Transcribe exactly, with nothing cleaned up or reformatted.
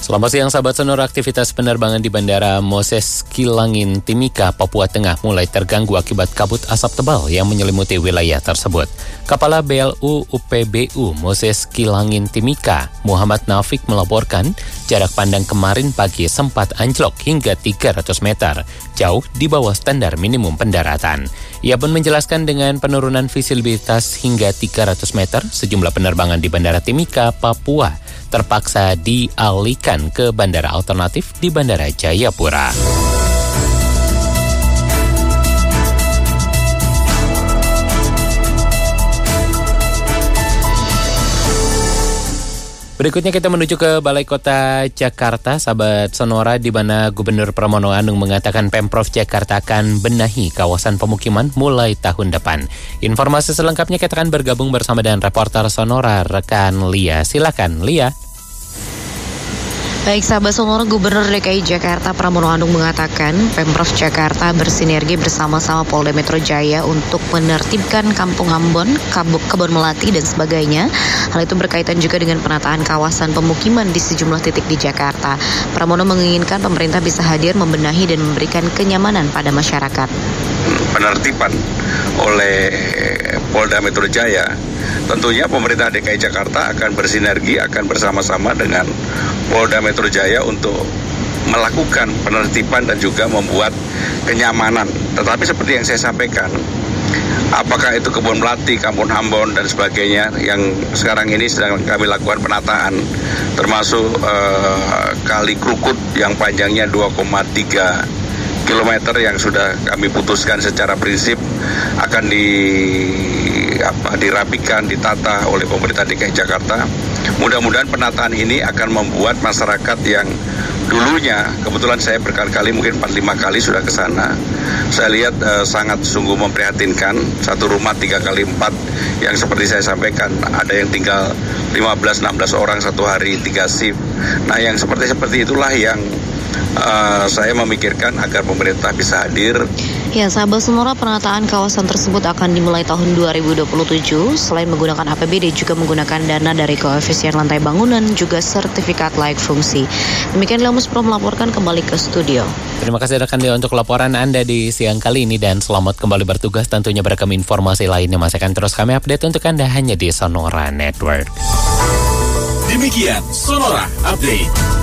Selamat siang sahabat Sonora, aktivitas penerbangan di Bandara Moses Kilangin Timika, Papua Tengah mulai terganggu akibat kabut asap tebal yang menyelimuti wilayah tersebut. Kepala B L U U P B U Moses Kilangin Timika, Muhammad Nafiq melaporkan jarak pandang kemarin pagi sempat anjlok hingga tiga ratus meter, jauh di bawah standar minimum pendaratan. Ia pun menjelaskan dengan penurunan visibilitas hingga tiga ratus meter, sejumlah penerbangan di Bandara Timika, Papua terpaksa dialihkan ke bandara alternatif di Bandara Jayapura. Berikutnya kita menuju ke Balai Kota Jakarta, sahabat Sonora, di mana Gubernur Pramono Anung mengatakan Pemprov Jakarta akan benahi kawasan pemukiman mulai tahun depan. Informasi selengkapnya kita akan bergabung bersama dengan reporter Sonora, rekan Lia. Silakan, Lia. Baik sahabat Sonora, Gubernur D K I Jakarta Pramono Anung mengatakan Pemprov Jakarta bersinergi bersama-sama Polda Metro Jaya untuk menertibkan Kampung Ambon, Kebon Melati dan sebagainya. Hal itu berkaitan juga dengan penataan kawasan pemukiman di sejumlah titik di Jakarta. Pramono menginginkan pemerintah bisa hadir membenahi dan memberikan kenyamanan pada masyarakat. Penertiban oleh Polda Metro Jaya, tentunya pemerintah D K I Jakarta akan bersinergi, akan bersama-sama dengan Polda Metro Jaya untuk melakukan penertiban dan juga membuat kenyamanan. Tetapi seperti yang saya sampaikan, apakah itu Kebon Melati, Kampung Ambon dan sebagainya yang sekarang ini sedang kami lakukan penataan, termasuk eh, Kali Krukut yang panjangnya dua koma tiga kilometer yang sudah kami putuskan secara prinsip akan di apa dirapikan, ditata oleh pemerintah D K I Jakarta. Mudah-mudahan penataan ini akan membuat masyarakat yang dulunya, kebetulan saya berkali-kali, mungkin empat lima kali sudah ke sana, saya lihat eh, sangat sungguh memprihatinkan. Satu rumah tiga kali empat yang seperti saya sampaikan, ada yang tinggal lima belas enam belas orang satu hari, tiga shift. Nah yang seperti-seperti itulah yang Uh, saya memikirkan agar pemerintah bisa hadir. Ya, sahabat Sonora, penataan kawasan tersebut akan dimulai tahun dua ribu dua puluh tujuh. Selain menggunakan A P B D, juga menggunakan dana dari koefisien lantai bangunan, juga sertifikat layak fungsi. Demikian Lemus Pro melaporkan, kembali ke studio. Terima kasih rekan Lia untuk laporan Anda di siang kali ini, dan selamat kembali bertugas. Tentunya beragam informasi lainnya masih akan terus kami update untuk Anda hanya di Sonora Network. Demikian Sonora Update.